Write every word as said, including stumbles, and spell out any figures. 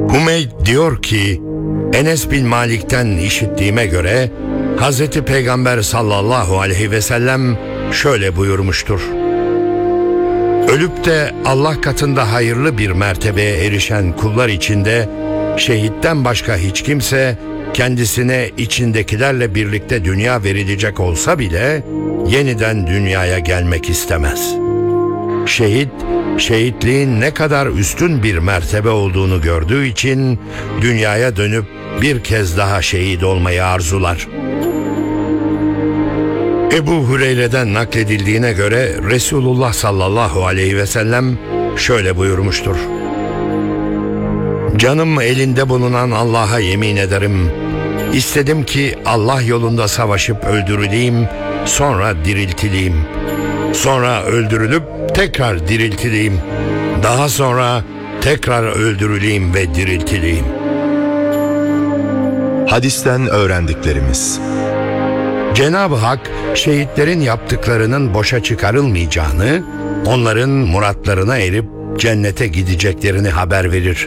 Hümeyd diyor ki, Enes bin Malik'ten işittiğime göre Hazreti Peygamber sallallahu aleyhi ve sellem şöyle buyurmuştur: ölüp de Allah katında hayırlı bir mertebeye erişen kullar içinde şehitten başka hiç kimse kendisine içindekilerle birlikte dünya verilecek olsa bile yeniden dünyaya gelmek istemez. Şehit, şehitliğin ne kadar üstün bir mertebe olduğunu gördüğü için dünyaya dönüp bir kez daha şehit olmayı arzular. Ebu Hureyre'den nakledildiğine göre Resulullah sallallahu aleyhi ve sellem şöyle buyurmuştur: canım elinde bulunan Allah'a yemin ederim, İstedim ki Allah yolunda savaşıp öldürüleyim, sonra diriltileyim. Sonra öldürülüp tekrar diriltileyim. Daha sonra tekrar öldürüleyim ve diriltileyim. Hadisten öğrendiklerimiz: Cenab-ı Hak şehitlerin yaptıklarının boşa çıkarılmayacağını, onların muratlarına erip cennete gideceklerini haber verir.